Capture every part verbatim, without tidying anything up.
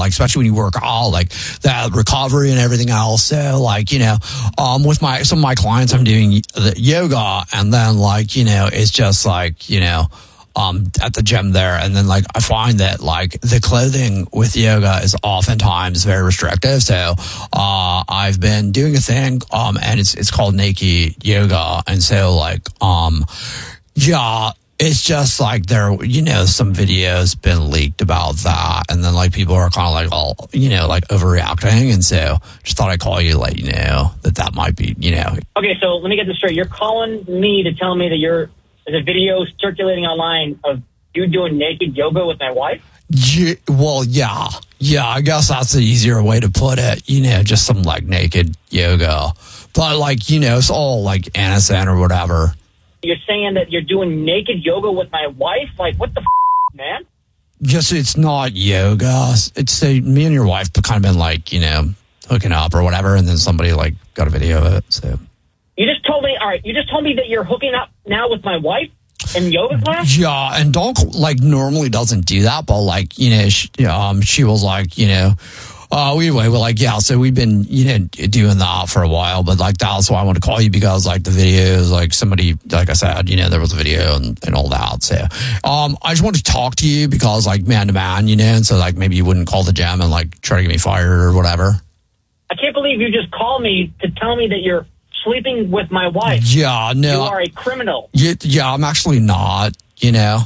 like, especially when you work all like that recovery and everything else. So like, you know, um, with my, some of my clients, I'm doing the yoga, and then like, you know, it's just like, you know, um, at the gym there. And then like, I find that like the clothing with yoga is oftentimes very restrictive. So, uh, I've been doing a thing, um, and it's, it's called naked yoga. And so like, um, yeah, it's just like there, you know, some videos been leaked about that. And then like people are kind of like all, you know, like overreacting. And so just thought I'd call you, let you know that that might be, you know. Okay, so let me get this straight. You're calling me to tell me that you're, there's a video circulating online of you doing naked yoga with my wife? Yeah, well, yeah. Yeah, I guess that's the easier way to put it. You know, just some like naked yoga. But like, you know, it's all like innocent or whatever. You're saying that you're doing naked yoga with my wife? Like, what the f***, man? Just, it's not yoga. It's uh, me and your wife kind of been like, you know, hooking up or whatever, and then somebody like got a video of it. So you just told me, all right, you just told me that you're hooking up now with my wife in yoga class? Yeah, and Donk like normally doesn't do that, but like, you know, she, um, she was like, you know, Uh, we anyway, we're like, yeah, so we've been, you know, doing that for a while, but like, that's why I wanted to call you, because like the videos, like somebody, like I said, you know, there was a video and, and all that. So, um, I just wanted to talk to you because like man to man, you know, and so like maybe you wouldn't call the gym and like try to get me fired or whatever. I can't believe you just called me to tell me that you're sleeping with my wife. Yeah, no. You are a criminal. Yeah, yeah, I'm actually not, you know.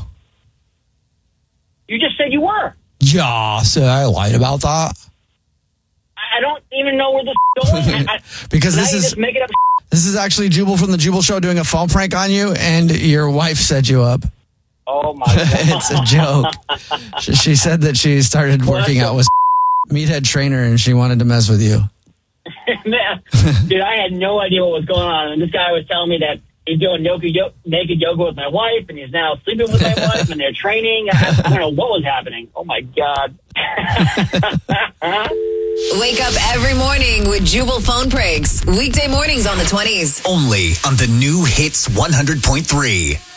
You just said you were. Yeah, so I lied about that. I don't even know where this is going. I, because this now you is just make it up. This is actually Jubal from the Jubal Show doing a phone prank on you, and your wife set you up. Oh my God. It's a joke. she, she said that she started working out with Meathead Trainer, and she wanted to mess with you. Man, dude, I had no idea what was going on, and this guy was telling me that he's doing yoga, yo- naked yoga with my wife, and he's now sleeping with my wife, and they're training. I, I don't know what was happening. Oh my God. Wake up every morning with Jubal phone pranks. Weekday mornings on the twenties. Only on the new Hits one hundred point three.